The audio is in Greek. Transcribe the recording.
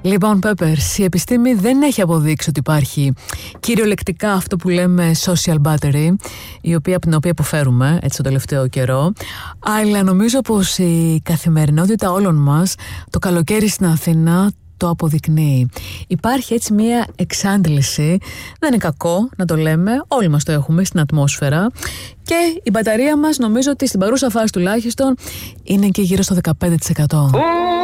Λοιπόν, Peppers, η επιστήμη δεν έχει αποδείξει ότι υπάρχει κυριολεκτικά αυτό που λέμε social battery, από την οποία υποφέρουμε έτσι το τελευταίο καιρό, αλλά νομίζω πως η καθημερινότητα όλων μας το καλοκαίρι στην Αθήνα το αποδεικνύει. Υπάρχει έτσι μία εξάντληση, δεν είναι κακό να το λέμε, όλοι μας το έχουμε στην ατμόσφαιρα, και η μπαταρία μας νομίζω ότι στην παρούσα φάση τουλάχιστον είναι και γύρω στο 15%.